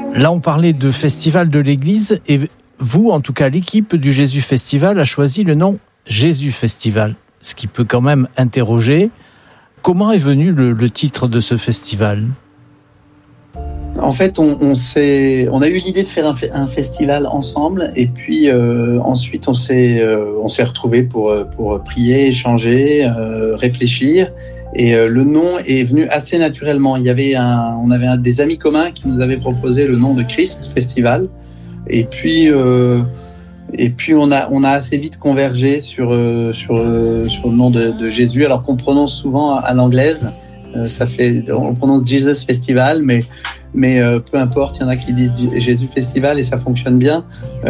Là, on parlait de festival de l'Église et vous, en tout cas, l'équipe du Jésus Festival a choisi le nom Jésus Festival, ce qui peut quand même interroger. Comment est venu le titre de ce festival ? En fait, on a eu l'idée de faire un festival ensemble, et puis ensuite on s'est retrouvés pour prier, échanger, réfléchir, et le nom est venu assez naturellement. On avait des amis communs qui nous avaient proposé le nom de Christ Festival, et puis on a assez vite convergé sur le nom de Jésus, alors qu'on prononce souvent à l'anglaise. On prononce Jesus Festival, mais peu importe, il y en a qui disent Jésus Festival et ça fonctionne bien.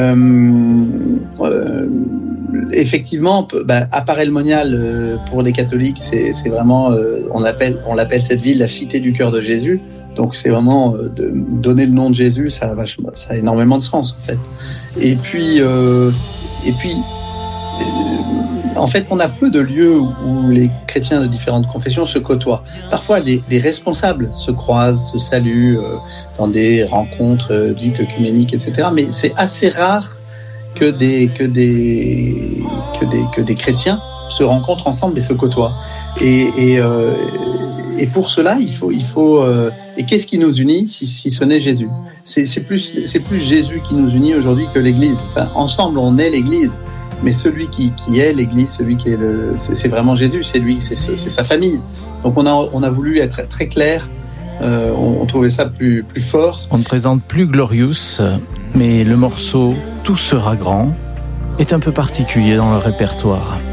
Effectivement, à Paray-le-Monial, pour les catholiques, c'est vraiment, on l'appelle cette ville la cité du cœur de Jésus. Donc c'est vraiment donner le nom de Jésus, ça a énormément de sens en fait. Et puis en fait, on a peu de lieux où les chrétiens de différentes confessions se côtoient. Parfois, des responsables se croisent, se saluent dans des rencontres dites œcuméniques, etc. Mais c'est assez rare que des chrétiens se rencontrent ensemble et se côtoient. Et pour cela, il faut. Et qu'est-ce qui nous unit si ce n'est Jésus ? C'est plus Jésus qui nous unit aujourd'hui que l'Église. Enfin, ensemble, on est l'Église. Mais celui qui est l'Église, celui qui est c'est vraiment Jésus, c'est lui, c'est sa famille. Donc on a voulu être très clair. On trouvait ça plus fort. On ne présente plus Glorious, mais le morceau Tout sera grand est un peu particulier dans le répertoire.